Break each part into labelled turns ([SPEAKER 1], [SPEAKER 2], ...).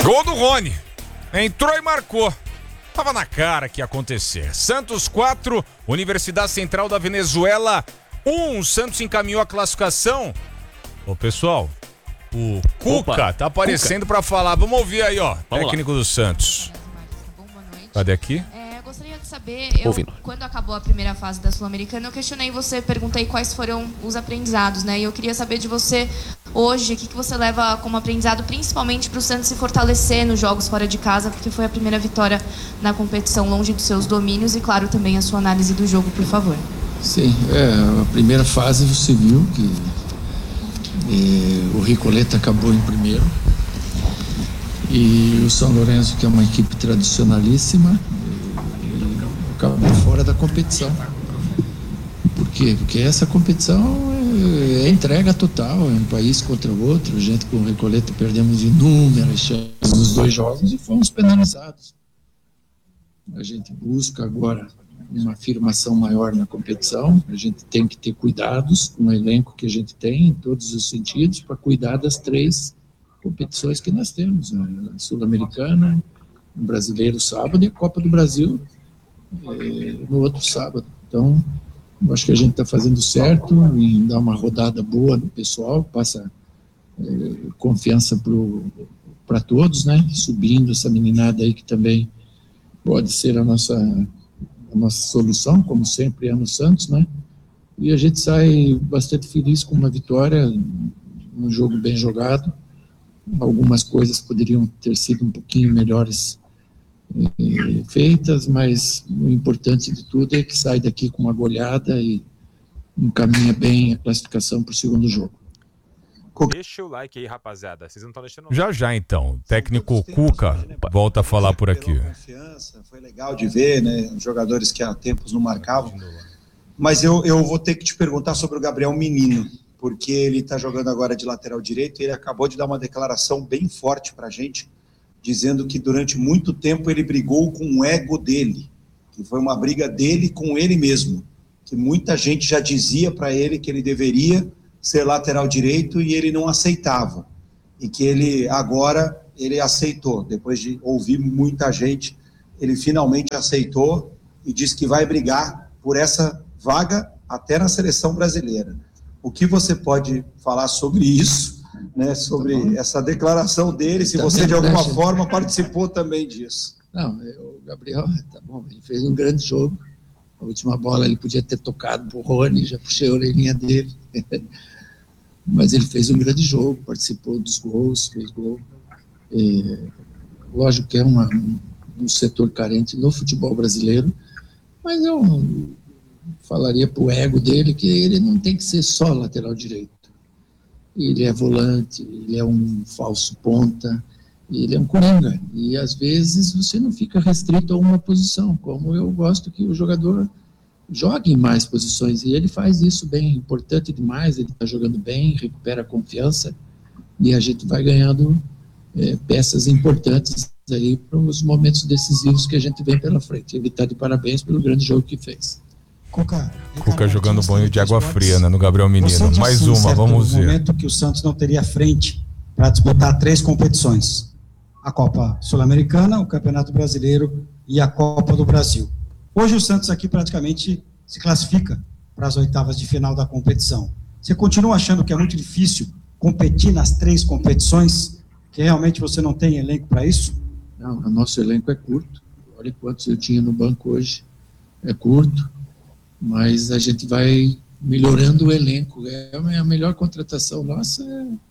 [SPEAKER 1] Gol do Rony. Entrou e marcou. Tava na cara que ia acontecer. Santos 4, Universidade Central da Venezuela 1. Santos encaminhou a classificação. Ô, pessoal, o Cuca tá aparecendo pra falar. Vamos ouvir aí, ó. Técnico do Santos. Cadê aqui?
[SPEAKER 2] Gostaria de saber, quando acabou a primeira fase da Sul-Americana, eu questionei você, perguntei quais foram os aprendizados, né? E eu queria saber de você hoje, o que você leva como aprendizado, principalmente para o Santos se fortalecer nos jogos fora de casa, porque foi a primeira vitória na competição longe dos seus domínios e, claro, também a sua análise do jogo, por favor.
[SPEAKER 3] Sim, a primeira fase você viu que o Recoleta acabou em primeiro e o São Lourenço, que é uma equipe tradicionalíssima, acabou fora da competição. Por quê? Porque essa competição é entrega total, é um país contra o outro. A gente com o Recoleta perdemos inúmeras chances nos 2 jogos e fomos penalizados. A gente busca agora uma afirmação maior na competição. A gente tem que ter cuidados com o elenco que a gente tem em todos os sentidos para cuidar das 3 competições que nós temos, a Sul-Americana, o Brasileiro sábado e a Copa do Brasil no outro sábado. Então, eu acho que a gente está fazendo certo em dar uma rodada boa no pessoal, passa confiança para todos, né? Subindo essa meninada aí que também pode ser a nossa solução, como sempre é no Santos, né? E a gente sai bastante feliz com uma vitória, um jogo bem jogado. Algumas coisas poderiam ter sido um pouquinho melhores feitas, mas o importante de tudo é que sai daqui com uma goleada e encaminha bem a classificação para o segundo jogo.
[SPEAKER 4] Deixa o like aí, rapaziada. Vocês não estão deixando
[SPEAKER 1] Já então. Técnico Cuca volta a falar por aqui.
[SPEAKER 5] Foi legal de ver, né? Jogadores que há tempos não marcavam. Mas eu vou ter que te perguntar sobre o Gabriel Menino, porque ele está jogando agora de lateral direito e ele acabou de dar uma declaração bem forte para a gente, dizendo que durante muito tempo ele brigou com o ego dele, que foi uma briga dele com ele mesmo, que muita gente já dizia para ele que ele deveria ser lateral direito e ele não aceitava, e que ele agora aceitou, depois de ouvir muita gente, ele finalmente aceitou e disse que vai brigar por essa vaga até na seleção brasileira. O que você pode falar sobre isso, né, sobre essa declaração dele, se você de alguma forma participou também disso?
[SPEAKER 3] Não, o Gabriel, tá bom, ele fez um grande jogo. A última bola ele podia ter tocado pro Rony, já puxei a orelhinha dele. Mas ele fez um grande jogo, participou dos gols, fez gol. Lógico que é um setor carente no futebol brasileiro, mas eu falaria pro ego dele que ele não tem que ser só lateral direito. Ele é volante, ele é um falso ponta, ele é um coringa. E às vezes você não fica restrito a uma posição, como eu gosto que o jogador jogue em mais posições. E ele faz isso bem, importante demais, ele está jogando bem, recupera a confiança e a gente vai ganhando peças importantes aí para os momentos decisivos que a gente vem pela frente. Ele está de parabéns pelo grande jogo que fez.
[SPEAKER 1] Cuca jogando banho de água fria, né, no Gabriel Menino. Mais uma, vamos ver.
[SPEAKER 6] No momento que o Santos não teria frente para disputar 3 competições: a Copa Sul-Americana, o Campeonato Brasileiro e a Copa do Brasil. Hoje o Santos aqui praticamente se classifica para as oitavas de final da competição. Você continua achando que é muito difícil competir nas 3 competições, que realmente você não tem elenco para isso?
[SPEAKER 3] Não, o nosso elenco é curto. Olha quantos eu tinha no banco hoje. É curto. Mas a gente vai melhorando o elenco. A melhor contratação nossa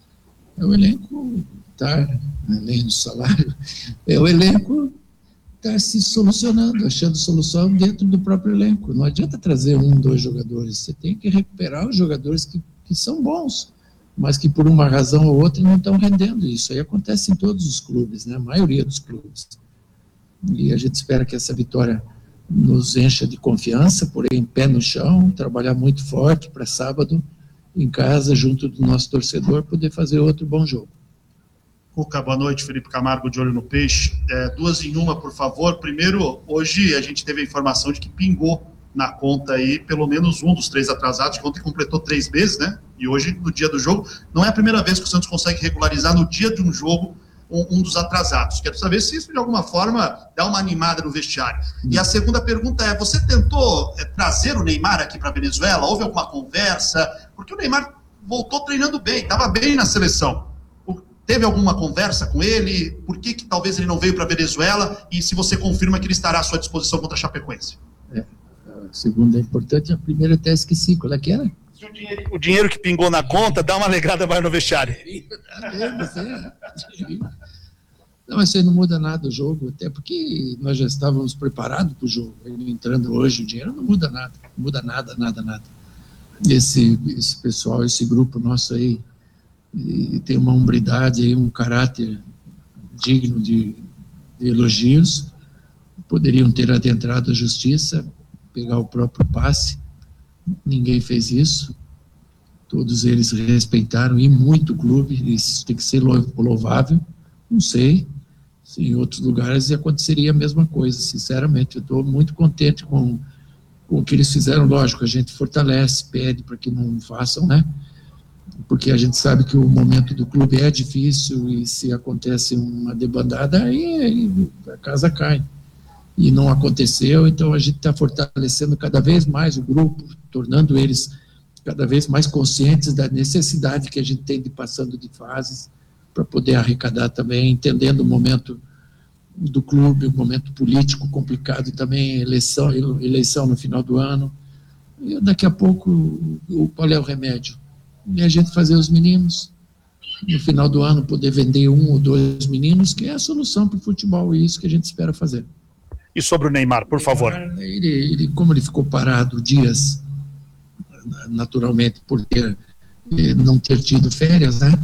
[SPEAKER 3] é o elenco estar, além do salário, é o elenco estar se solucionando, achando solução dentro do próprio elenco. Não adianta trazer 1, 2 jogadores, você tem que recuperar os jogadores que são bons, mas que por uma razão ou outra não estão rendendo. Isso aí acontece em todos os clubes, né? A maioria dos clubes. E a gente espera que essa vitória nos encha de confiança, porém pé no chão, trabalhar muito forte para sábado em casa, junto do nosso torcedor, poder fazer outro bom jogo.
[SPEAKER 7] Cuca, boa noite, Felipe Camargo, de Olho no Peixe. 2 em 1, por favor. Primeiro, hoje a gente teve a informação de que pingou na conta aí pelo menos um dos 3 atrasados, que ontem completou 3 meses, né? E hoje, no dia do jogo, não é a primeira vez que o Santos consegue regularizar no dia de um jogo um dos atrasados. Quero saber se isso, de alguma forma, dá uma animada no vestiário. E a segunda pergunta é, você tentou trazer o Neymar aqui para a Venezuela? Houve alguma conversa? Porque o Neymar voltou treinando bem, estava bem na seleção. Teve alguma conversa com ele? Por que talvez ele não veio para a Venezuela? E se você confirma que ele estará à sua disposição contra a Chapecoense?
[SPEAKER 3] A segunda é importante, a primeira até esqueci. Qual é que era?
[SPEAKER 7] O dinheiro que pingou na conta dá uma alegrada mais no vestiário.
[SPEAKER 3] Não, isso aí não muda nada o jogo, até porque nós já estávamos preparados para o jogo. Ele entrando hoje, o dinheiro não muda nada. Não muda nada. Esse pessoal, esse grupo nosso aí, e tem uma hombridade e um caráter digno de elogios. Poderiam ter adentrado a justiça, pegar o próprio passe. Ninguém fez isso. Todos eles respeitaram e muito o clube. Isso tem que ser louvável. Não sei se em outros lugares aconteceria a mesma coisa. Sinceramente, eu estou muito contente com o que eles fizeram. Lógico, a gente fortalece, pede para que não façam, né? Porque a gente sabe que o momento do clube é difícil e se acontece uma debandada, aí a casa cai. E não aconteceu, então a gente está fortalecendo cada vez mais o grupo, tornando eles cada vez mais conscientes da necessidade que a gente tem de passando de fases para poder arrecadar também, entendendo o momento do clube, o momento político complicado também, eleição no final do ano. E daqui a pouco, qual é o remédio? E a gente fazer os meninos, no final do ano, poder vender 1 ou 2 meninos, que é a solução para o futebol, e isso que a gente espera fazer.
[SPEAKER 7] E sobre o Neymar, por favor.
[SPEAKER 3] Como ele ficou parado dias, naturalmente, por não ter tido férias, né?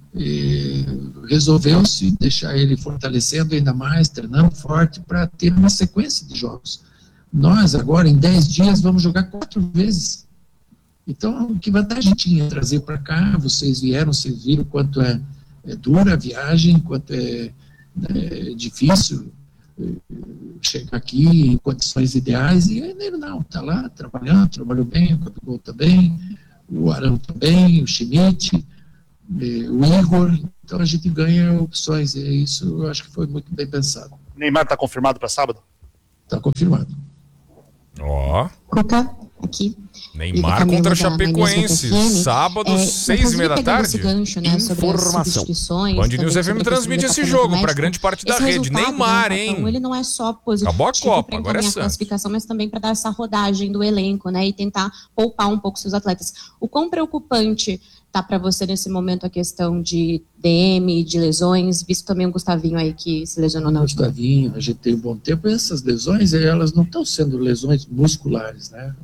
[SPEAKER 3] Resolveu-se deixar ele fortalecendo ainda mais, treinando forte, para ter uma sequência de jogos. Nós, agora, em 10 dias, vamos jogar 4 vezes. Então, que vantagem tinha trazer para cá? Vocês viram quanto é dura a viagem, quanto é difícil chegar aqui em condições ideais, e ele não, está lá trabalhando, trabalhou bem, o Gabigol também, o Arão também, o Schmidt, o Igor. Então a gente ganha opções, e isso eu acho que foi muito bem pensado.
[SPEAKER 7] O Neymar está confirmado para sábado?
[SPEAKER 3] Está confirmado.
[SPEAKER 1] Ó.
[SPEAKER 8] Cuca, aqui.
[SPEAKER 1] Neymar contra a Chapecoense, sábado, 6h30 da tarde.
[SPEAKER 8] Gancho, né,
[SPEAKER 1] informação. Band News FM transmite esse jogo para grande parte da rede. Neymar,
[SPEAKER 8] né,
[SPEAKER 1] hein?
[SPEAKER 8] Ele não é só positivo.
[SPEAKER 1] Acabou a Copa, agora é
[SPEAKER 8] a classificação, mas também para dar essa rodagem do elenco, né, e tentar poupar um pouco seus atletas. O quão preocupante tá para você nesse momento a questão de DM, de lesões, visto também o Gustavinho aí que se lesionou na última?
[SPEAKER 3] Gustavinho, a gente tem um bom tempo, e essas lesões, elas não estão sendo lesões musculares, né?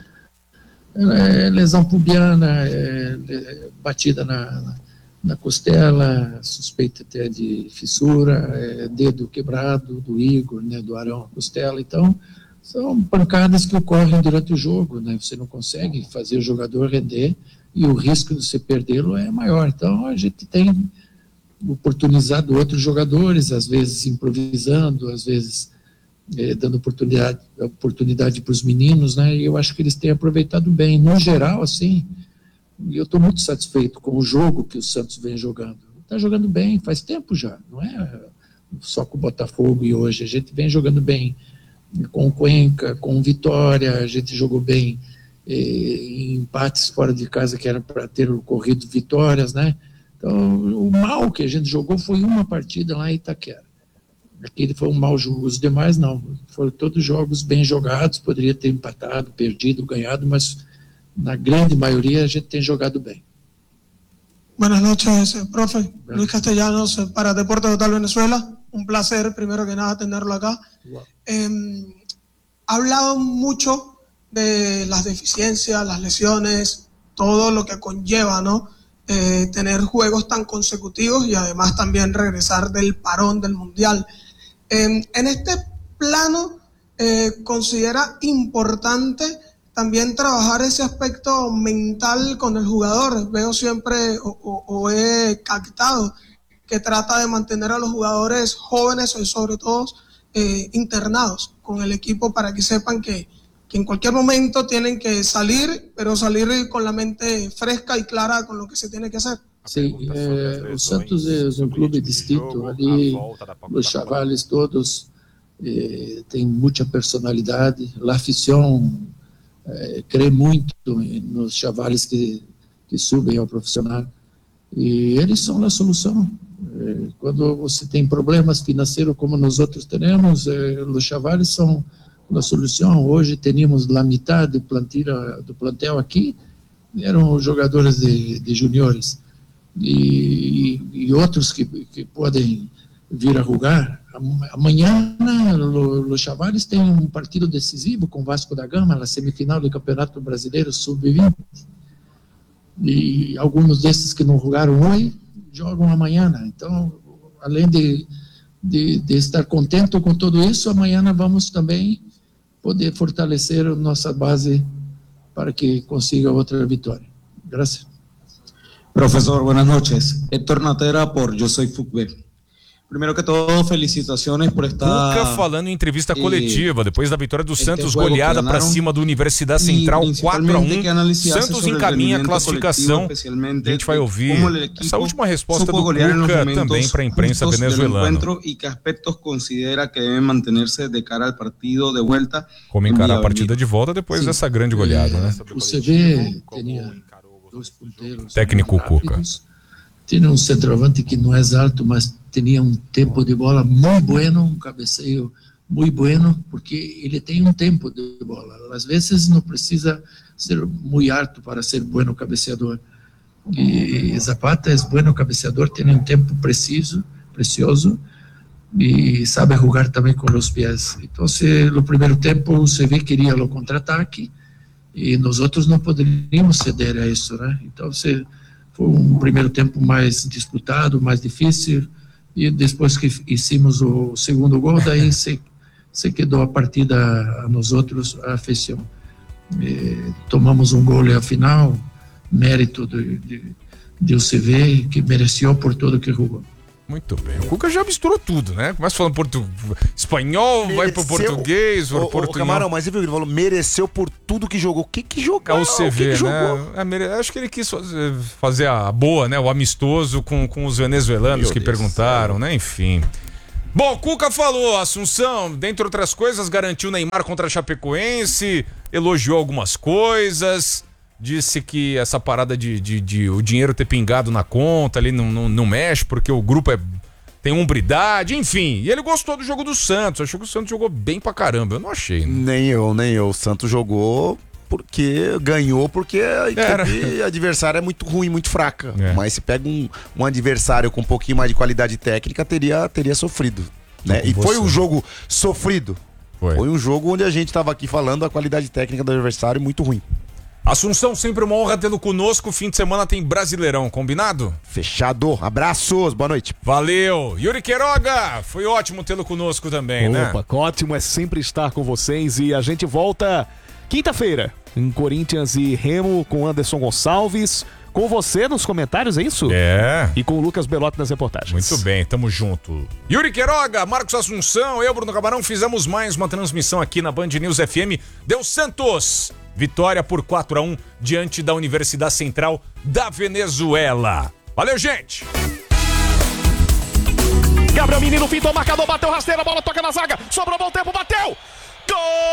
[SPEAKER 3] É lesão pubiana, batida na costela, suspeita até de fissura, dedo quebrado do Igor, né, do Arão, costela. Então, são pancadas que ocorrem durante o jogo, né? Você não consegue fazer o jogador render e o risco de você perdê-lo é maior. Então, a gente tem oportunizado outros jogadores, às vezes improvisando, às vezes dando oportunidade para os meninos, né? E eu acho que eles têm aproveitado bem. No geral, assim, eu estou muito satisfeito com o jogo que o Santos vem jogando. Está jogando bem, faz tempo já, não é só com o Botafogo e hoje. A gente vem jogando bem com o Cuenca, com o Vitória, a gente jogou bem em empates fora de casa que era para ter ocorrido vitórias, né? Então, o mal que a gente jogou foi uma partida lá em Itaquera. Aquele foi um mau jogo, os demais não. Foram todos jogos bem jogados, poderia ter empatado, perdido, ganhado, mas na grande maioria a gente tem jogado bem.
[SPEAKER 9] Buenas noches, profe. Luis Castellanos para Deporte Total Venezuela. Un placer, primero que nada, tenerlo acá. Ha hablado mucho de las deficiencias, las lesiones, todo lo que conlleva, ¿no? Tener juegos tan consecutivos y además también regresar del parón del Mundial. En este plano, ¿considera importante también trabajar ese aspecto mental con el jugador? Veo siempre, o he captado, que trata de mantener a los jugadores jóvenes y sobre todo internados con el equipo para que sepan que en cualquier momento tienen que salir, pero salir con la mente fresca y clara con lo que se tiene que hacer.
[SPEAKER 3] Sim, o Santos é um clube distinto. Ali, os chavales todos têm muita personalidade. A afição crê muito nos chavales que subem ao profissional. E eles são a solução. Quando você tem problemas financeiros como nós outros temos, os chavales são a solução. Hoje tínhamos a metade do plantel aqui, eram jogadores de juniores. E outros que podem vir a jogar. Amanhã, os chavales têm um partido decisivo com o Vasco da Gama, na semifinal do Campeonato Brasileiro Sub-20. E alguns desses que não jogaram hoje, jogam amanhã. Então, além de estar contente com tudo isso, amanhã vamos também poder fortalecer nossa base para que consiga outra vitória. Gracias.
[SPEAKER 10] Profesor, buenas noches. Héctor Natera por Yo Soy Fútbol. Primeiro que todo, felicitações por estar...
[SPEAKER 1] Cuca falando em entrevista coletiva, depois da vitória do Santos, goleada para cima do Universidade Central, 4-1. Santos encaminha a classificação. A gente vai ouvir essa última resposta do Cuca também para a imprensa venezuelana.
[SPEAKER 10] E que aspectos considera que devem manter-se de cara ao partido de volta.
[SPEAKER 1] Como encarar a partida de volta depois dessa grande goleada, né?
[SPEAKER 3] O CV tinha 2 ponteiros.
[SPEAKER 1] Técnico Cuca.
[SPEAKER 3] Tinha um centroavante que não é alto, mas tinha um tempo de bola muito bueno, um cabeceio muito bueno, porque ele tem um tempo de bola. Às vezes não precisa ser muito alto para ser bueno cabeceador. E Zapata é bueno cabeceador, tem um tempo precioso, e sabe jogar também com os pés. Então, no primeiro tempo, o CV queria o contra-ataque, e nós outros não poderíamos ceder a isso, né? Então, foi um primeiro tempo mais disputado, mais difícil, e depois que hicimos o segundo gol, daí se quedou a partida a nós outros, a afeição. Tomamos um gol ao final, mérito de UCV, que mereceu por tudo que jogou.
[SPEAKER 1] Muito bem. O Cuca já misturou tudo, né? Começa falando espanhol, mereceu, vai pro português, pro português.
[SPEAKER 11] Camarão, mas ele falou, mereceu por tudo que jogou. O que jogou?
[SPEAKER 1] É o CV, né? Acho que ele quis fazer a boa, né? O amistoso com os venezuelanos que perguntaram, né? Enfim. Bom, Cuca falou, Assunção, dentre outras coisas, garantiu Neymar contra a Chapecoense, elogiou algumas coisas... Disse que essa parada de o dinheiro ter pingado na conta ali não mexe, porque o grupo tem hombridade, enfim. E ele gostou do jogo do Santos, achou que o Santos jogou bem pra caramba. Eu não achei, né?
[SPEAKER 11] Nem eu. O Santos jogou ganhou porque a equipe adversária é muito ruim, muito fraca. Mas se pega um adversário com um pouquinho mais de qualidade técnica, teria sofrido. Né? E foi um jogo sofrido. Foi um jogo onde a gente tava aqui falando a qualidade técnica do adversário muito ruim.
[SPEAKER 1] Assunção, sempre uma honra tê-lo conosco. Fim de semana tem Brasileirão, combinado?
[SPEAKER 11] Fechado. Abraços, boa noite.
[SPEAKER 1] Valeu. Yuri Queiroga, foi ótimo tê-lo conosco também, né?
[SPEAKER 12] Opa, ótimo é sempre estar com vocês e a gente volta quinta-feira em Corinthians e Remo com Anderson Gonçalves. Com você nos comentários, é isso?
[SPEAKER 1] É.
[SPEAKER 12] E com o Lucas Belotti nas reportagens.
[SPEAKER 1] Muito bem, tamo junto. Yuri Queiroga, Marcos Assunção, eu, Bruno Camarão, fizemos mais uma transmissão aqui na Band News FM. Deu Santos. Vitória por 4-1 diante da Universidade Central da Venezuela. Valeu, gente!
[SPEAKER 12] Gabriel Menino pintou o marcador, bateu rasteira, a bola toca na zaga, sobrou bom tempo, bateu! Gol!